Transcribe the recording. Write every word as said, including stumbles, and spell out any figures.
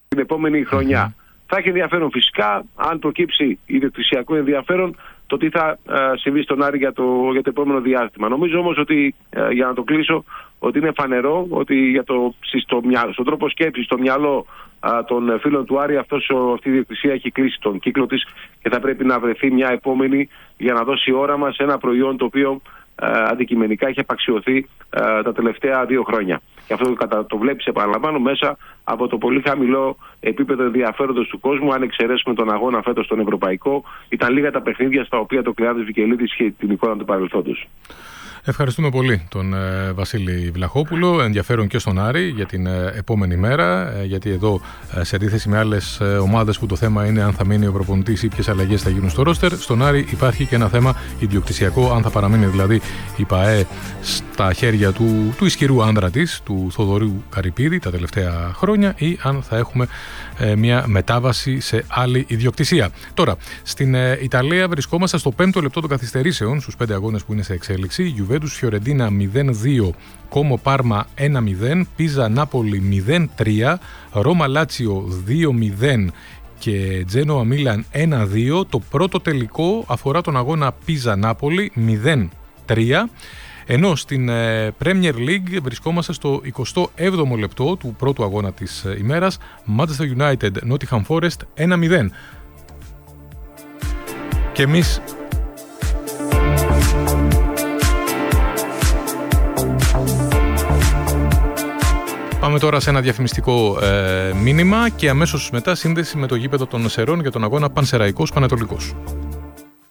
την επόμενη χρονιά. Mm-hmm. Θα έχει ενδιαφέρον φυσικά, αν προκύψει ιδιοκτησιακό ενδιαφέρον, το τι θα ε, συμβεί στον Άρη για το, για το επόμενο διάστημα. Νομίζω όμως ότι, ε, για να το κλείσω, ότι είναι φανερό ότι για το, στο μυαλό, στον τρόπο σκέψης, στο μυαλό ε, των φίλων του Άρη, αυτός, αυτή η ιδιοκτησία έχει κλείσει τον κύκλο της και θα πρέπει να βρεθεί μια επόμενη για να δώσει όραμα σε ένα προϊόν το οποίο ε, αντικειμενικά έχει απαξιωθεί ε, τα τελευταία δύο χρόνια. Και αυτό το, το βλέπεις, επαναλαμβάνω, μέσα από το πολύ χαμηλό επίπεδο ενδιαφέροντος του κόσμου. Αν εξαιρέσουμε τον αγώνα φέτος στον Ευρωπαϊκό, ήταν λίγα τα παιχνίδια στα οποία το Κλεάνθης Βικελίδης είχε την εικόνα του παρελθόντος. Ευχαριστούμε πολύ τον ε, Βασίλη Βλαχόπουλο. Ενδιαφέρον και στον Άρη για την ε, επόμενη μέρα, ε, γιατί εδώ ε, σε αντίθεση με άλλες ε, ομάδες που το θέμα είναι αν θα μείνει ο προπονητής ή ποιες αλλαγές θα γίνουν στο ρόστερ, στον Άρη υπάρχει και ένα θέμα ιδιοκτησιακό, αν θα παραμείνει δηλαδή η ΠΑΕ στα χέρια του, του ισχυρού άνδρα της, του Θοδωρού Καρυπίδη τα τελευταία χρόνια, ή αν θα έχουμε ε, μια μετάβαση σε άλλη ιδιοκτησία. Τώρα, στην ε, Ιταλία βρισκόμαστε στο πέμπτο λεπτό των καθυστερήσεων, στους πέντε αγώνες που είναι σε εξέλιξη. Juventus Φιωρεντίνα μηδέν δύο, Κόμο Πάρμα ένα μηδέν, Πίζα Νάπολη μηδέν τρία, Ρώμα Λάτσιο δύο μηδέν και Τζένοα Μίλαν ένα δύο. Το πρώτο τελικό αφορά τον αγώνα Πίζα Νάπολη μηδέν τρία. Ενώ στην Premier League βρισκόμαστε στο εικοστό έβδομο λεπτό του πρώτου αγώνα της ημέρας, Manchester United Nottingham Forest ένα μηδέν. Και εμείς πάμε τώρα σε ένα διαφημιστικό ε, μήνυμα και αμέσως μετά σύνδεση με το γήπεδο των Σερών για τον αγώνα Πανσεραϊκός Πανετολικός.